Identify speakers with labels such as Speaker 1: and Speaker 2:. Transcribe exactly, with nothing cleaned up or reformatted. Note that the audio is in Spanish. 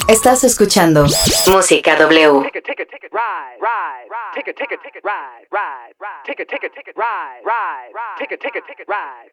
Speaker 1: Estás escuchando Música W.
Speaker 2: Take a ticket, ticket, ride, ride, ride. Take a ticket, ticket, ride, ride, ride. Take a ticket, ticket, ride, ride, ride. Take a ticket, ticket, ride,